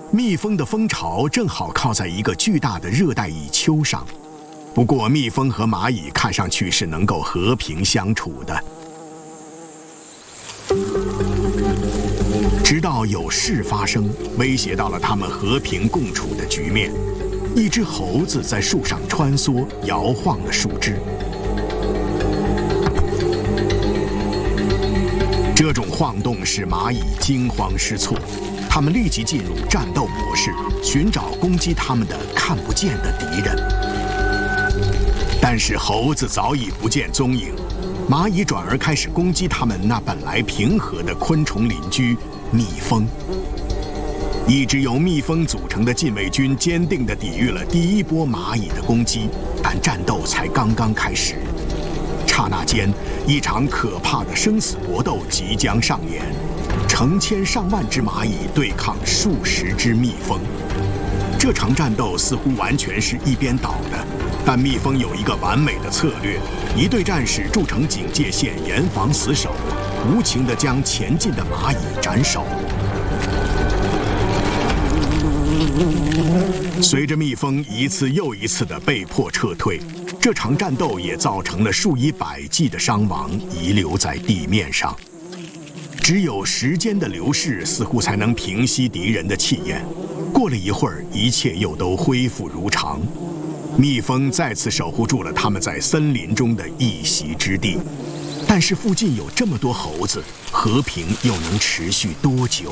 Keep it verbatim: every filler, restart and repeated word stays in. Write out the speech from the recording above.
蜜蜂的蜂巢正好靠在一个巨大的热带蚁丘上。不过，蜜蜂和蚂蚁看上去是能够和平相处的。直到有事发生，威胁到了它们和平共处的局面。一只猴子在树上穿梭，摇晃了树枝。这种晃动使蚂蚁惊慌失措，它们立即进入战斗模式，寻找攻击它们的看不见的敌人。但是猴子早已不见踪影，蚂蚁转而开始攻击它们那本来平和的昆虫邻居蜜蜂。一支由蜜蜂组成的禁卫军坚定地抵御了第一波蚂蚁的攻击，但战斗才刚刚开始。刹那间，一场可怕的生死搏斗即将上演，成千上万只蚂蚁对抗数十只蜜蜂。这场战斗似乎完全是一边倒的，但蜜蜂有一个完美的策略：一队战士筑成警戒线，严防死守，无情地将前进的蚂蚁斩首。随着蜜蜂一次又一次地被迫撤退，这场战斗也造成了数以百计的伤亡遗留在地面上。只有时间的流逝似乎才能平息敌人的气焰。过了一会儿，一切又都恢复如常。蜜蜂再次守护住了它们在森林中的一席之地。但是附近有这么多猴子，和平又能持续多久？